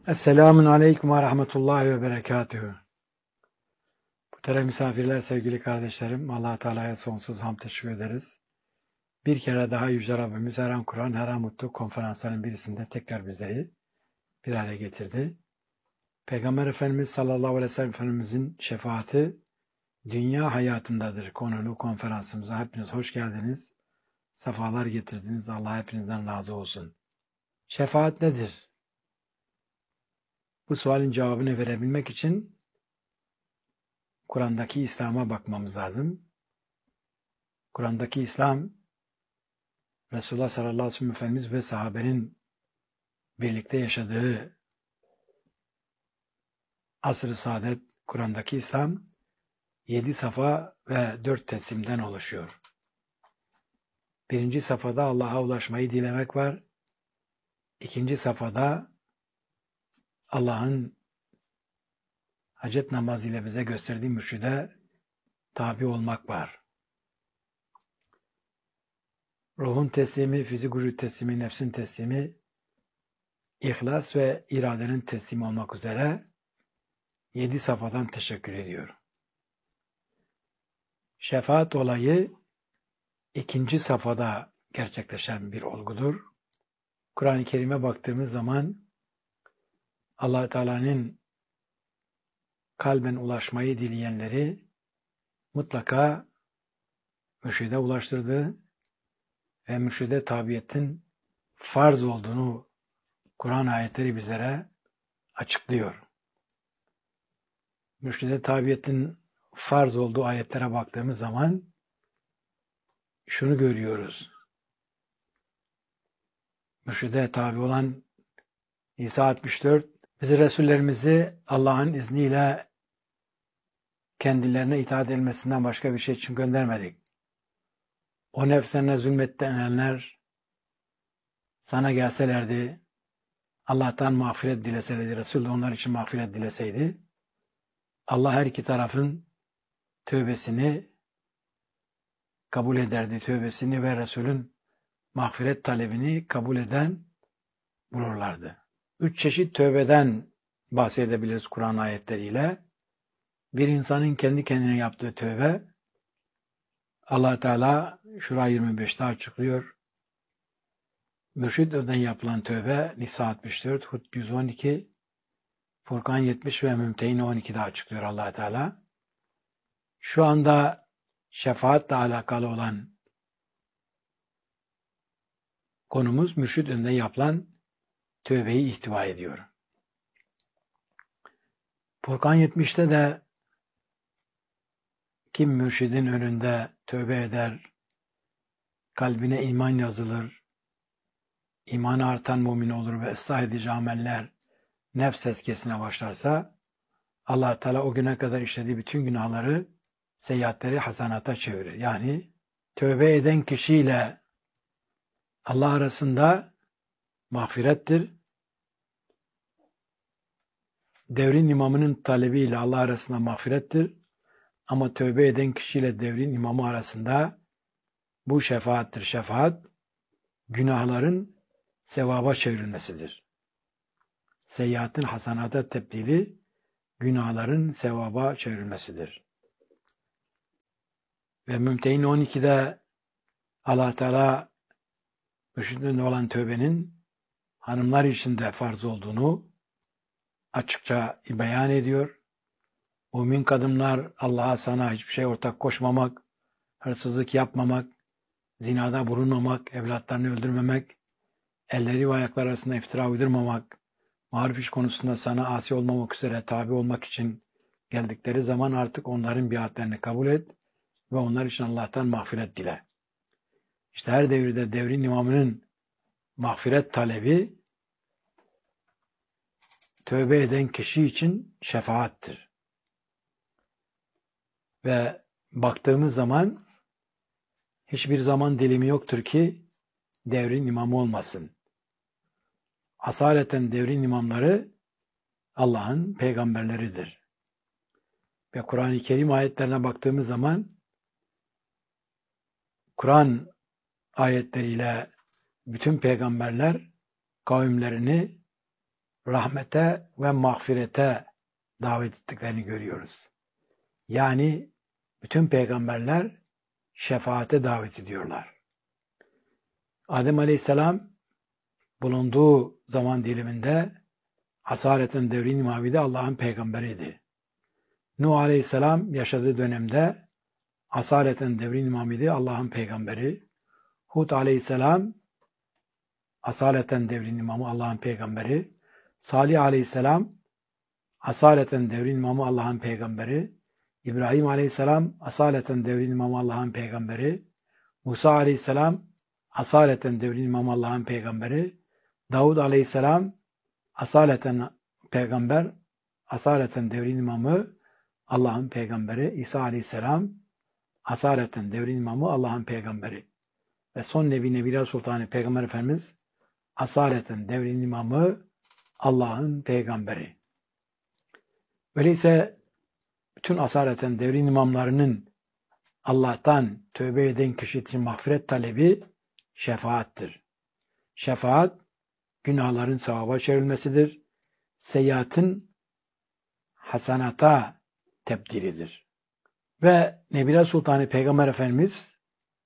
Esselamun Aleyküm ve Rahmetullahi ve Berekatühü. Muhterem misafirler, sevgili kardeşlerim, Allah Teala'ya sonsuz hamd teşekkür ederiz. Bir kere daha Yüce Rabbimiz her an Kur'an, her an mutlu konferansların birisinde tekrar bizleri bir araya getirdi. Peygamber Efendimiz sallallahu aleyhi ve sellem Efendimizin şefaati dünya hayatındadır konulu konferansımıza hepiniz hoş geldiniz. Sefalar getirdiniz. Allah hepinizden razı olsun. Şefaat nedir? Bu sualin cevabını verebilmek için Kur'an'daki İslam'a bakmamız lazım. Kur'an'daki İslam, Resulullah sallallahu aleyhi ve sellem Efendimiz ve sahabenin birlikte yaşadığı asr-ı saadet Kur'an'daki İslam 7 safa ve 4 teslimden oluşuyor. Birinci safhada Allah'a ulaşmayı dilemek var. İkinci safhada Allah'ın hacet namazıyla bize gösterdiği mürşide tabi olmak var. Ruhun teslimi, fizik vücut teslimi, nefsin teslimi, ihlas ve iradenin teslimi olmak üzere 7 safhadan teşekkür ediyor. Şefaat olayı ikinci safhada gerçekleşen bir olgudur. Kur'an-ı Kerim'e baktığımız zaman Allah Teala'nın kalben ulaşmayı dileyenleri mutlaka mürşide ulaştırdığı ve mürşide tabiyetin farz olduğunu Kur'an ayetleri bizlere açıklıyor. Mürşide tabiyetin farz olduğu ayetlere baktığımız zaman şunu görüyoruz. Mürşide tabi olan İsa 64, bizi Resullerimizi Allah'ın izniyle kendilerine itaat edilmesinden başka bir şey için göndermedik. O nefslerine zulmedenler sana gelselerdi, Allah'tan mağfiret dileselerdi, Resul de onlar için mağfiret dileseydi, Allah her iki tarafın tövbesini kabul ederdi. Tövbesini ve Resul'ün mağfiret talebini kabul eden bulurlardı. 3 çeşit tövbeden bahsedebiliriz Kur'an ayetleriyle. Bir insanın kendi kendine yaptığı tövbe, Allah Teala Şura 25'te açıklıyor. Mürşid öden yapılan tövbe Nisa 64, Hud 112, Furkan 70 ve Mümtehin 12'de açıklıyor Allah Teala. Şu anda şefaatle alakalı olan konumuz mürşid önünde yapılan tövbeyi ihtiva ediyor. Furkan 70'te de kim mürşidin önünde tövbe eder, kalbine iman yazılır, imanı artan mümin olur ve ıslah edici ameller nefs eskesine başlarsa Allah Teala o güne kadar işlediği bütün günahları, seyyiatleri hasanata çevirir. Yani tövbe eden kişiyle Allah arasında mağfirettir. Devrin imamının talebiyle Allah arasında mağfirettir. Ama tövbe eden kişiyle devrin imamı arasında bu şefaattir. Şefaat, günahların sevaba çevrilmesidir. Seyyiatın hasanata tebdili, günahların sevaba çevrilmesidir. Ve Mümtehin 12'de Allah Teala mürşidinde olan tövbenin hanımlar için de farz olduğunu açıkça beyan ediyor. Mümin kadınlar Allah'a sana hiçbir şey ortak koşmamak, hırsızlık yapmamak, zinada bulunmamak, evlatlarını öldürmemek, elleri ve ayakları arasında iftira uydurmamak, maruf iş konusunda sana asi olmamak üzere tabi olmak için geldikleri zaman artık onların biatlerini kabul et ve onlar için Allah'tan mağfiret dile. İşte her devirde devrin imamının mağfiret talebi tövbe eden kişi için şefaattir. Ve baktığımız zaman hiçbir zaman dilimi yoktur ki devrin imamı olmasın. Asaleten devrin imamları Allah'ın peygamberleridir. Ve Kur'an-ı Kerim ayetlerine baktığımız zaman Kur'an ayetleriyle bütün peygamberler kavimlerini rahmete ve mağfirete davet ettiklerini görüyoruz. Yani bütün peygamberler şefaate davet ediyorlar. Adem Aleyhisselam bulunduğu zaman diliminde asaleten devrin imamıydı, Allah'ın peygamberiydi. Nuh Aleyhisselam yaşadığı dönemde asaleten devrin imamıydı, Allah'ın peygamberi. Hud Aleyhisselam asaleten devrin imamı, Allah'ın peygamberi. Salih Aleyhisselam asaleten devrin imamı, Allah'ın peygamberi. İbrahim Aleyhisselam asaleten devrin imamı, Allah'ın peygamberi. Musa Aleyhisselam asaleten devrin imamı, Allah'ın peygamberi. Davud Aleyhisselam asaleten peygamber, asaleten devrin imamı, Allah'ın peygamberi. İsa Aleyhisselam asaleten devrin imamı, Allah'ın peygamberi. Ve son Nebiler Sultanı Peygamber Efendimiz asaleten devrin imamı, Allah'ın peygamberi. Öyleyse bütün asaleten devrin imamlarının Allah'tan tövbe eden kişi için mağfiret talebi şefaattir. Şefaat, günahların sevaba çevrilmesidir. Seyyiatın hasanata tebdilidir. Ve Nebiler Sultanı Peygamber Efendimiz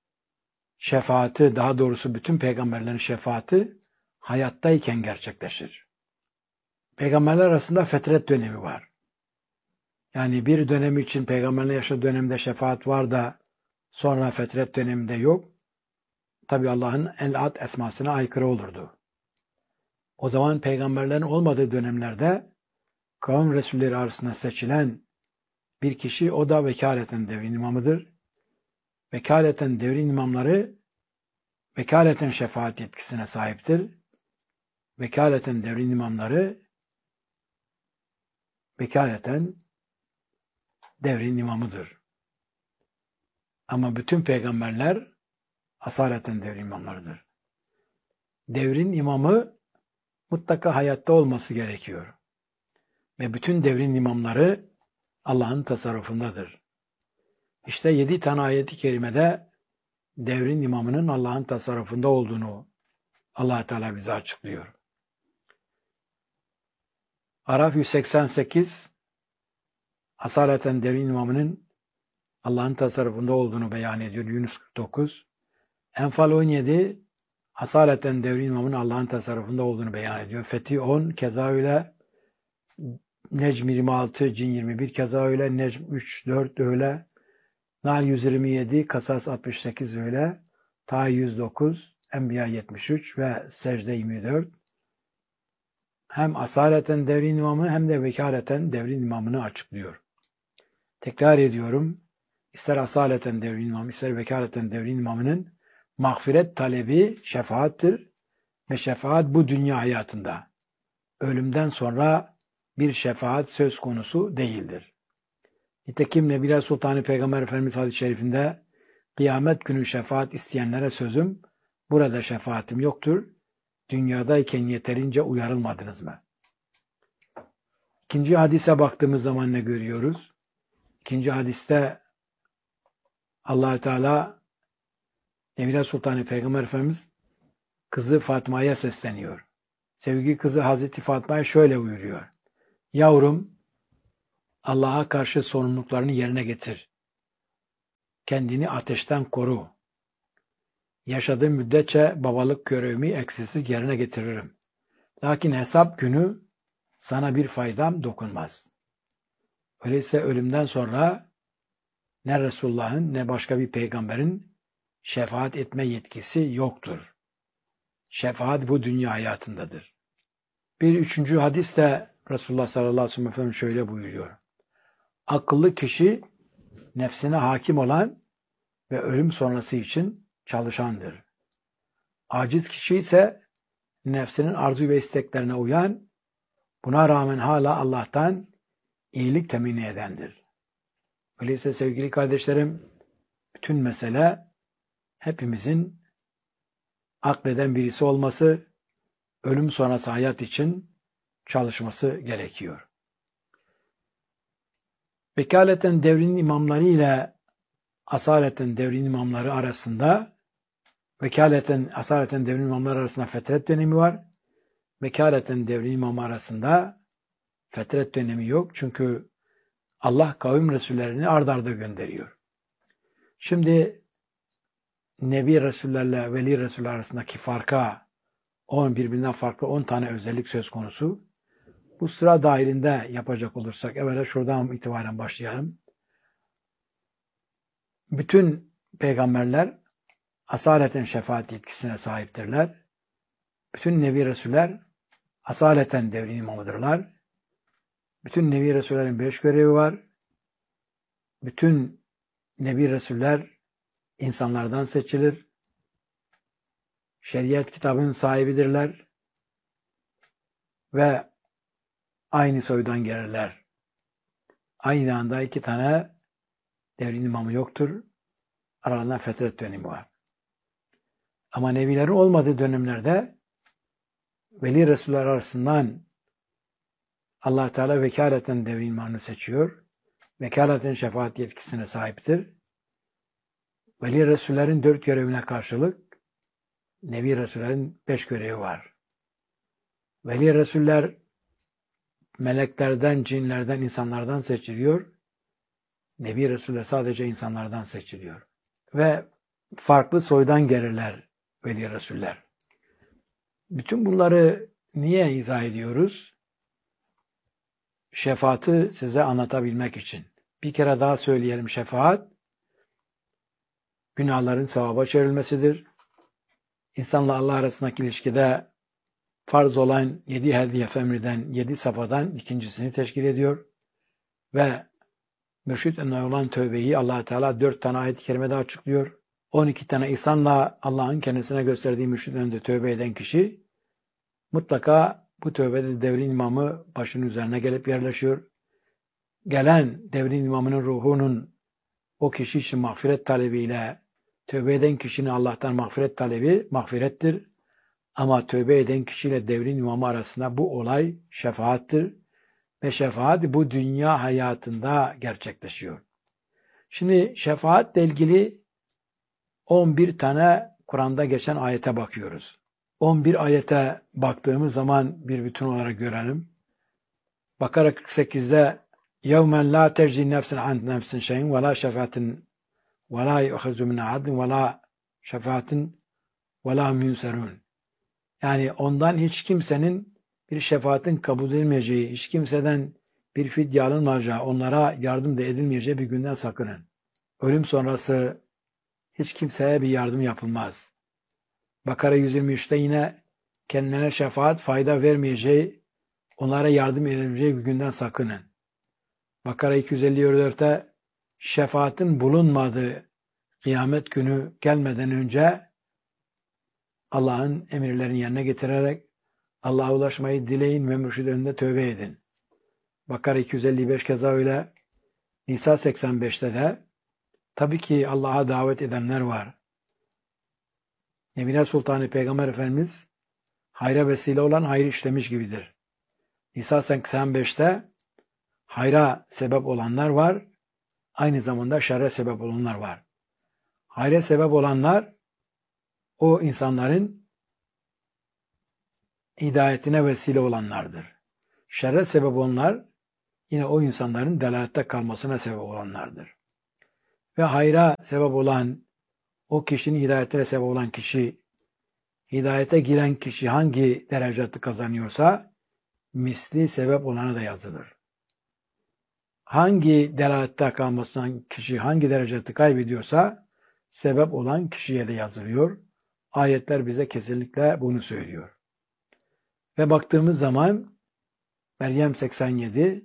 şefaati, daha doğrusu bütün peygamberlerin şefaati hayattayken gerçekleşir. Peygamberler arasında fetret dönemi var. Yani bir dönem için peygamberlerin yaşadığı dönemde şefaat var da sonra fetret döneminde yok. Tabi Allah'ın El-Ad esmasına aykırı olurdu. O zaman peygamberlerin olmadığı dönemlerde kavim resulleri arasında seçilen bir kişi, o da vekaleten devrin imamıdır. Vekaleten devrin imamları vekaleten şefaat yetkisine sahiptir. Vekaleten devrin imamları vekaleten devrin imamıdır. Ama bütün peygamberler asaleten devrin imamlarıdır. Devrin imamı mutlaka hayatta olması gerekiyor. Ve bütün devrin imamları Allah'ın tasarrufundadır. İşte 7 tane ayet-i kerimede devrin imamının Allah'ın tasarrufunda olduğunu Allah Teala bize açıklıyor. Araf 188 asaleten devrin imamının Allah'ın tasarrufunda olduğunu beyan ediyor. Yunus 49. Enfal 17 asaleten devrin imamının Allah'ın tasarrufunda olduğunu beyan ediyor. Fetih 10 keza öyle. Necm 26, Cin 21 keza öyle. Necm 3, 4 öyle. Nahl 127, Kasas 68 öyle. Taha 109, Enbiya 73 ve Secde 24. Hem asaleten devrin imamı hem de vekaleten devrin imamını açıklıyor. Tekrar ediyorum. İster asaleten devrin imamı, ister vekaleten devrin imamının mağfiret talebi şefaattir. Ve şefaat bu dünya hayatında. Ölümden sonra bir şefaat söz konusu değildir. Nitekim Nebiler Sultanı Peygamber Efendimiz hadis-i şerifinde kıyamet günü şefaat isteyenlere sözüm, burada şefaatim yoktur. Dünyadayken yeterince uyarılmadınız mı? İkinci hadise baktığımız zaman ne görüyoruz? İkinci hadiste Allah-u Teala Nebiler Sultanı Peygamber Efendimiz kızı Fatma'ya sesleniyor. Sevgili kızı Hazreti Fatma'ya şöyle buyuruyor. Yavrum, Allah'a karşı sorumluluklarını yerine getir. Kendini ateşten koru. Yaşadığım müddetçe babalık görevimi eksiksiz yerine getiririm. Lakin hesap günü sana bir faydam dokunmaz. Öyleyse ölümden sonra ne Resulullah'ın ne başka bir peygamberin şefaat etme yetkisi yoktur. Şefaat bu dünya hayatındadır. Bir üçüncü hadiste Resulullah sallallahu aleyhi ve sellem şöyle buyuruyor. Akıllı kişi nefsine hakim olan ve ölüm sonrası için çalışandır. Aciz kişi ise nefsinin arzu ve isteklerine uyan, buna rağmen hala Allah'tan iyilik teminni edendir. Öyleyse sevgili kardeşlerim, bütün mesele hepimizin akleden birisi olması, ölüm sonrası hayat için çalışması gerekiyor. Vekaleten devrin imamları ile asaleten devrin imamları arasında asaleten devrin imamları arasında fetret dönemi var. vekaleten devrin imamı arasında fetret dönemi yok. Çünkü Allah kavim Resullerini ard arda gönderiyor. Şimdi Nebi Resullerle Veli Resuller arasındaki farka birbirinden farklı 10 tane özellik söz konusu. Bu sıra dahilinde yapacak olursak evvela şuradan itibaren başlayalım. Bütün peygamberler asaleten şefaat yetkisine sahiptirler. Bütün Nebi Resuller asaleten devrin imamıdırlar. Bütün Nebi Resullerin 5 görevi var. Bütün Nebi Resuller insanlardan seçilir. Şeriat kitabının sahibidirler. Ve aynı soydan gelirler. Aynı anda 2 tane devrin imamı yoktur. Aralarında fetret dönemi var. Ama nebilerin olmadığı dönemlerde veli Resuller arasından Allah Teala vekaleten devrin imamını seçiyor. Vekaleten şefaat yetkisine sahiptir. Veli Resullerin 4 görevine karşılık Nebi Resullerin 5 görevi var. Veli Resuller meleklerden, cinlerden, insanlardan seçiliyor. Nebi Resuller sadece insanlardan seçiliyor. Ve farklı soydan gelirler Veli Resuller. Bütün bunları niye izah ediyoruz? Şefaati size anlatabilmek için. Bir kere daha söyleyelim, şefaat günahların sevaba çevrilmesidir. İnsanla Allah arasındaki ilişkide farz olan 7 hediyef emriden 7 safadan ikincisini teşkil ediyor. Ve mürşid önüne olan tövbeyi Allah Teala 4 tane ayet-i kerimede açıklıyor. 12 tane ihsanla Allah'ın kendisine gösterdiği mürşid önünde tövbe eden kişi mutlaka bu tövbede devrin imamı başının üzerine gelip yerleşiyor. Gelen devrin imamının ruhunun o kişi için mağfiret talebiyle tövbe eden kişinin Allah'tan mağfiret talebi mağfirettir. Ama tövbe eden kişiyle devrin imamı arasında bu olay şefaattir. Ve şefaat bu dünya hayatında gerçekleşiyor. Şimdi şefaatle ilgili 11 tane Kur'an'da geçen ayete bakıyoruz. 11 ayete baktığımız zaman bir bütün olarak görelim. Bakara 48'de يَوْمًا لَا تَجْزِي نَفْسٍ عَنْ نَفْسٍ شَيْءٍ وَلَا شَفَاةٍ وَلَا يُؤْخَذُ مِنْ عَدٍ وَلَا شَفَاةٍ وَلَا مُنْسَرُونَ. Yani ondan hiç kimsenin bir şefaatin kabul edilmeyeceği, hiç kimseden bir fidye alınmayacağı, onlara yardım da edilmeyeceği bir günden sakının. Ölüm sonrası hiç kimseye bir yardım yapılmaz. Bakara 123'te yine kendilerine şefaat fayda vermeyeceği, onlara yardım edilmeyeceği bir günden sakının. Bakara 254'te şefaatin bulunmadığı kıyamet günü gelmeden önce Allah'ın emirlerini yerine getirerek Allah'a ulaşmayı dileyin ve mürşid önünde tövbe edin. Bakara 255 keza öyle. Nisa 85'te de tabii ki Allah'a davet edenler var. Nebine Sultanı Peygamber Efendimiz hayra vesile olan hayır işlemiş gibidir. Nisa 85'te hayra sebep olanlar var. Aynı zamanda şerre sebep olanlar var. Hayra sebep olanlar o insanların hidayetine vesile olanlardır. Şerre sebep olanlar yine o insanların delalette kalmasına sebep olanlardır. Ve hayra sebep olan o kişinin hidayetine sebep olan kişi, hidayete giren kişi hangi derecatı kazanıyorsa misli sebep olana da yazılır. Hangi delalette kalmasından kişi hangi derecatı kaybediyorsa sebep olan kişiye de yazılıyor. Ayetler bize kesinlikle bunu söylüyor. Ve baktığımız zaman Meryem 87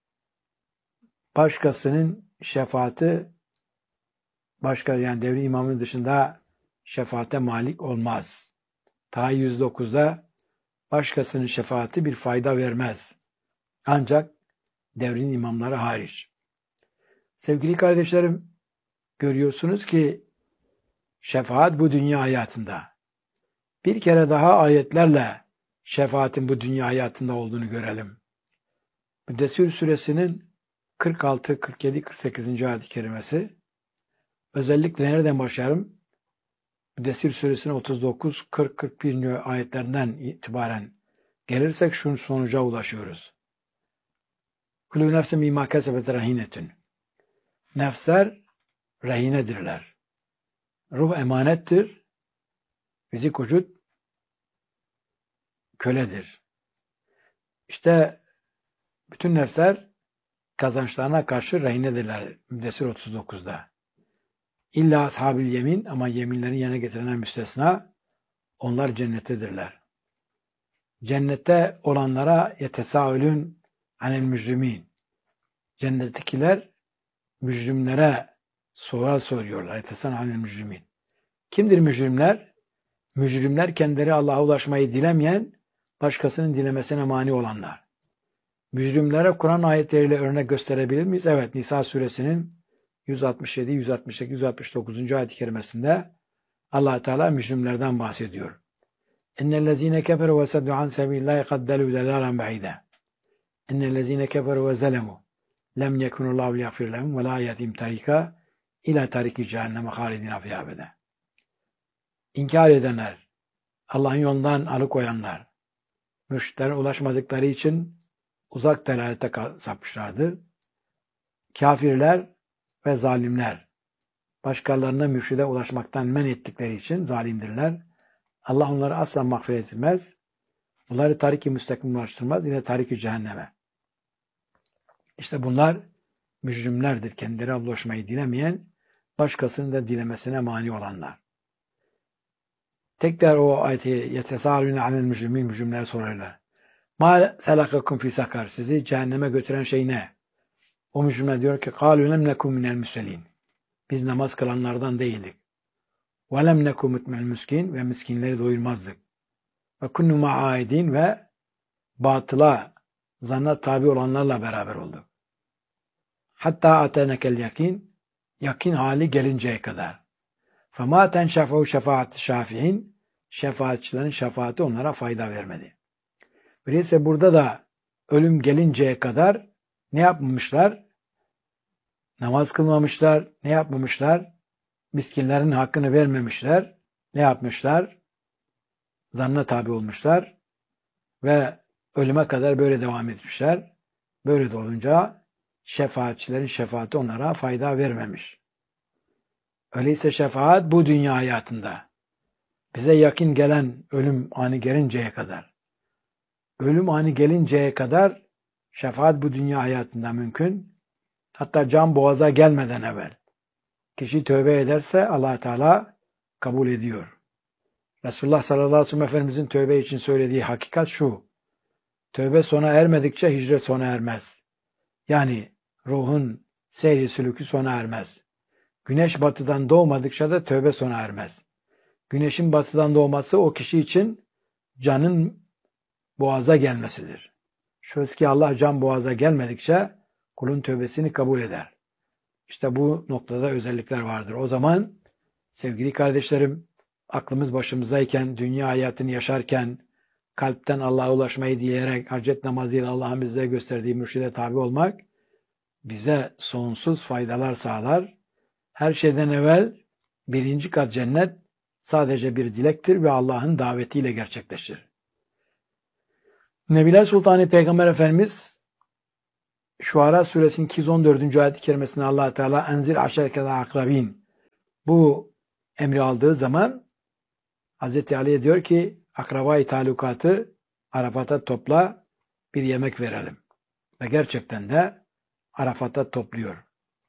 başkasının şefaati yani devri imamının dışında şefaate malik olmaz. Ta 109'da başkasının şefaati bir fayda vermez. Ancak devrin imamları hariç. Sevgili kardeşlerim, görüyorsunuz ki şefaat bu dünya hayatında. Bir kere daha ayetlerle şefaatin bu dünya hayatında olduğunu görelim. Müddessir suresinin 46, 47, 48. ayet-i kerimesi. Özellikle nereden başlarım? Müddessir suresinin 39, 40, 41. ayetlerinden itibaren Gelirsek şu sonuca ulaşıyoruz. Kulü nefsin bimâ kesebet rehinetün. Nefsler rehinedirler. Ruh emanettir. Fizik vücut köledir. İşte bütün nefsler kazançlarına karşı rehinedirler. Müddessir 39'da. İlla ashabil yemin, ama yeminlerin yerine getirilen müstesna, onlar cennettedirler. Cennette olanlara yetesâülün anil mücrimin. Cennettekiler mücrimlere soru soruyorlar. Yetesâülün anil mücrimin. Kimdir mücrimler? Mücrimler kendileri Allah'a ulaşmayı dilemeyen, başkasının dilemesine mani olanlar. Mücrimlere Kur'an ayetleriyle örnek gösterebilir miyiz? Evet, Nisa suresinin 167, 168, 169. ayet-i kerimesinde Allah Teala mücrimlerden bahsediyor. İnnellezîne keferu ve seddu an sebîlillâhi kad delû delâlen be'îdâ. İnnellezîne keferu ve zelemu lem yekunullahu liyagfir lehum ve lâ yetîm tarîkâ ilâ tarîki cehenneme hâlidîne fîhâ ebeden. İnkar edenler, Allah'ın yolundan alıkoyanlar, mürşitlere ulaşmadıkları için uzak delalete sapmışlardır. Kafirler ve zalimler, başkalarına mürşide ulaşmaktan men ettikleri için zalimdirler. Allah onları asla mağfiret etmez. Onları tarik-i müstakim ulaştırmaz. Yine tarik-i cehenneme. İşte bunlar mücrimlerdir. Kendileri ulaşmayı dilemeyen, başkasının da dilemesine mani olanlar. Tekrar o ayeti yetesâlûne anil mücrimin, mücrimlere sorarlar. Mâ selakakum fî sakar. Sizi cehenneme götüren şey ne? O mücrimler diyor ki kâlû lem nekum minel müsellîn. Biz namaz kılanlardan değildik. Ve lem nekum mutmel miskin, ve miskinleri doyurmazdık. Ve kunnu ma'aidin, ve batıla, zanna tabi olanlarla beraber olduk. Hatta atenekel yakin, yakin hali gelinceye kadar. Fema tenşefehu şefaat şafi'in, şefaatçilerin şefaati onlara fayda vermedi. Öyleyse burada da ölüm gelinceye kadar ne yapmamışlar? Namaz kılmamışlar. Ne yapmamışlar? Miskinlerin hakkını vermemişler. Ne yapmışlar? Zanna tabi olmuşlar. Ve ölüme kadar böyle devam etmişler. Böyle de olunca şefaatçilerin şefaati onlara fayda vermemiş. Öyleyse şefaat bu dünya hayatında. Bize yakın gelen ölüm anı gelinceye kadar. Ölüm anı gelinceye kadar şefaat bu dünya hayatında mümkün. Hatta can boğaza gelmeden evvel. Kişi tövbe ederse Allah Teala kabul ediyor. Resulullah sallallahu aleyhi ve sellem Efendimizin tövbe için söylediği hakikat şu. Tövbe sona ermedikçe hicret sona ermez. Yani ruhun seyri sülükü sona ermez. Güneş batıdan doğmadıkça da tövbe sona ermez. Güneşin batıdan doğması o kişi için canın boğaza gelmesidir. Şöyle ki Allah can boğaza gelmedikçe kulun tövbesini kabul eder. İşte bu noktada özellikler vardır. O zaman sevgili kardeşlerim, aklımız başımızdayken, dünya hayatını yaşarken, kalpten Allah'a ulaşmayı dileyerek hacet namazıyla Allah'ın bize gösterdiği mürşide tabi olmak bize sonsuz faydalar sağlar. Her şeyden evvel birinci kat cennet sadece bir dilektir ve Allah'ın davetiyle gerçekleşir. Nebiler Sultanı Peygamber Efendimiz Şuara suresinin 214. ayet-i kerimesinde Allah Teala enzir aşerkede akrabin bu emri aldığı zaman Hazreti Ali'ye diyor ki akraba-i talukatı Arafat'a topla, bir yemek verelim. Ve gerçekten de Arafat'a topluyor.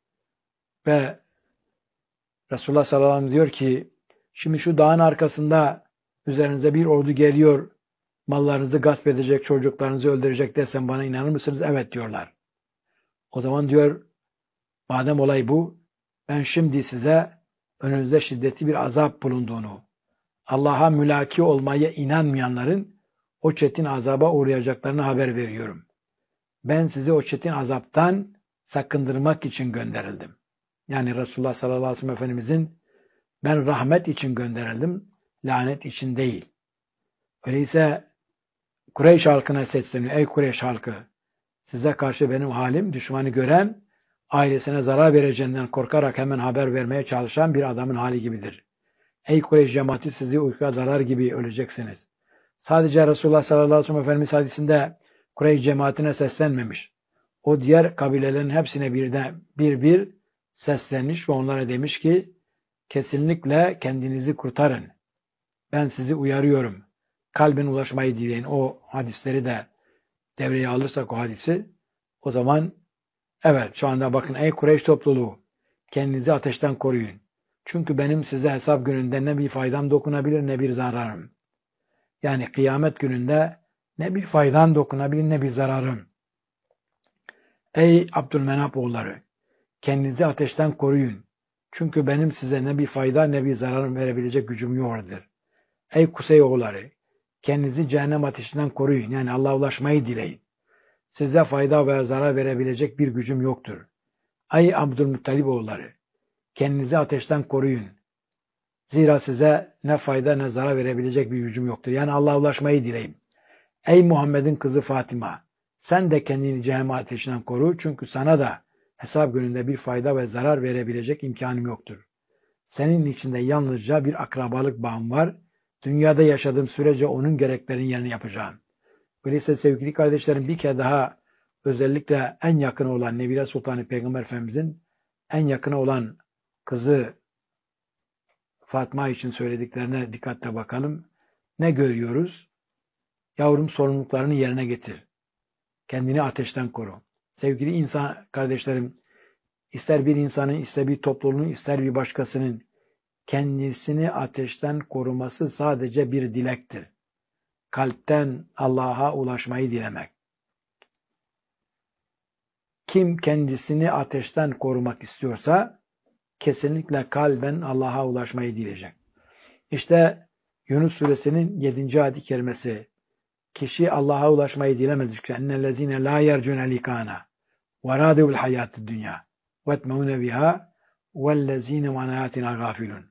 Ve Resulullah sallallahu aleyhi ve sellem diyor ki şimdi şu dağın arkasında üzerinize bir ordu geliyor, mallarınızı gasp edecek, çocuklarınızı öldürecek desem bana inanır mısınız? Evet diyorlar. O zaman diyor madem olay bu, ben şimdi size önünüzde şiddetli bir azap bulunduğunu, Allah'a mülaki olmaya inanmayanların o çetin azaba uğrayacaklarını haber veriyorum. Ben sizi o çetin azaptan sakındırmak için gönderildim. Yani Resulullah sallallahu aleyhi ve sellem Efendimizin ben rahmet için gönderildim, lanet için değil. Öyleyse Kureyş halkına sesleniyor. Ey Kureyş halkı! Size karşı benim halim düşmanı gören, ailesine zarar vereceğinden korkarak hemen haber vermeye çalışan bir adamın hali gibidir. Ey Kureyş cemaati sizi uykuya dalar gibi öleceksiniz. Sadece Resulullah sallallahu aleyhi ve sellem Efendimiz hadisinde Kureyş cemaatine seslenmemiş. O diğer kabilelerin hepsine bir seslenmiş ve onlara demiş ki kesinlikle kendinizi kurtarın. Ben sizi uyarıyorum. Kalben ulaşmayı dileyin. O hadisleri de devreye alırsak o hadisi o zaman evet şu anda bakın ey Kureyş topluluğu kendinizi ateşten koruyun. Çünkü benim size hesap gününde ne bir faydam dokunabilir ne bir zararım. Yani kıyamet gününde ne bir faydam dokunabilir ne bir zararım. Ey Abdülmenap oğulları kendinizi ateşten koruyun. Çünkü benim size ne bir fayda ne bir zararım verebilecek gücüm yoktur. Ey Kusey oğulları kendinizi cehennem ateşinden koruyun. Yani Allah'a ulaşmayı dileyin. Size fayda veya zarar verebilecek bir gücüm yoktur. Ey Abdülmuttalib oğulları kendinizi ateşten koruyun. Zira size ne fayda ne zarar verebilecek bir gücüm yoktur. Yani Allah'a ulaşmayı dileyin. Ey Muhammed'in kızı Fatıma sen de kendini cehennem ateşinden koru. Çünkü sana da hesap gününde bir fayda ve zarar verebilecek imkanım yoktur. Senin içinde yalnızca bir akrabalık bağım var. Dünyada yaşadığım sürece onun gereklerini yerine yapacağım. Öyleyse sevgili kardeşlerim bir kere daha özellikle en yakını olan Nebile Sultanı Peygamber Efendimizin en yakını olan kızı Fatma için söylediklerine dikkatle bakalım. Ne görüyoruz? Yavrum sorumluluklarını yerine getir. Kendini ateşten koru. Sevgili insan kardeşlerim, ister bir insanın, ister bir topluluğun, ister bir başkasının kendisini ateşten koruması sadece bir dilektir. Kalpten Allah'a ulaşmayı dilemek. Kim kendisini ateşten korumak istiyorsa kesinlikle kalben Allah'a ulaşmayı dileyecek. İşte Yunus suresinin 7. ayet-i kerimesi. Kişi Allah'a ulaşmayı dilemedikçe ennellezine la yercune likana ve râdû bil hayâtid dünya ve etmeûne biha vellezine an ayatina gafilun.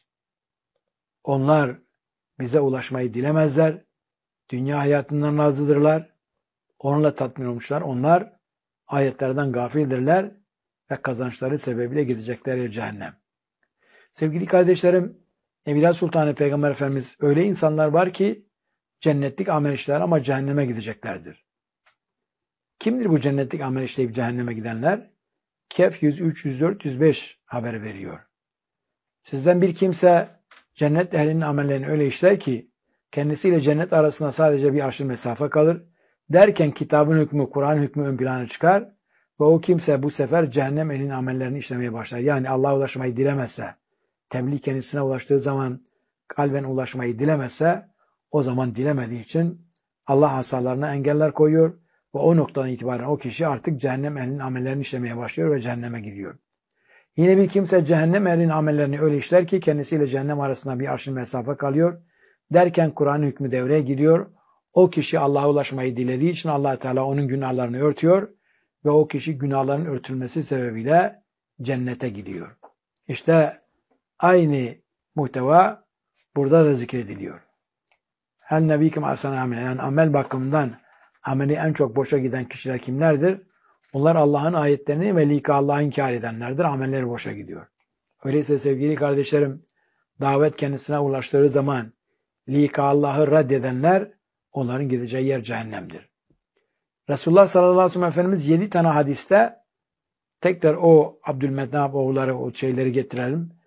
Onlar bize ulaşmayı dilemezler. Dünya hayatından razıdırlar. Onunla tatmin olmuşlar. Onlar ayetlerden gafildirler ve kazançları sebebiyle gidecekler yer cehennem. Sevgili kardeşlerim, Evliya Sultanı Peygamber Efendimiz öyle insanlar var ki cennetlik amel işler ama cehenneme gideceklerdir. Kimdir bu cennetlik amel işleyip cehenneme gidenler? Kehf 103, 104, 105 haber veriyor. Sizden bir kimse cennet ehlinin amellerini öyle işler ki kendisiyle cennet arasında sadece bir arşın mesafe kalır. Derken kitabın hükmü, Kur'an hükmü ön plana çıkar ve o kimse bu sefer cehennem ehlinin amellerini işlemeye başlar. Yani Allah'a ulaşmayı dilemezse, tebliğ kendisine ulaştığı zaman kalben ulaşmayı dilemezse o zaman dilemediği için Allah hasalarına engeller koyuyor ve o noktadan itibaren o kişi artık cehennem ehlinin amellerini işlemeye başlıyor ve cehenneme gidiyor. Yine bir kimse cehennem ehlinin amellerini öyle işler ki kendisiyle cehennem arasında bir arşın mesafe kalıyor. Derken Kur'an hükmü devreye giriyor. O kişi Allah'a ulaşmayı dilediği için Allah Teala onun günahlarını örtüyor ve o kişi günahların örtülmesi sebebiyle cennete gidiyor. İşte aynı muhteva burada da zikrediliyor. Hel nebîküm arsana amel. Yani amel bakımından ameli en çok boşa giden kişiler kimlerdir? Onlar Allah'ın ayetlerini ve lika Allah'ı inkar edenlerdir. Amelleri boşa gidiyor. Öyleyse sevgili kardeşlerim, davet kendisine ulaştığı zaman lika Allah'ı reddedenler onların gideceği yer cehennemdir. Resulullah sallallahu aleyhi ve sellem Efendimiz 7 tane hadiste tekrar o Abdülmenap oğulları o şeyleri getirelim.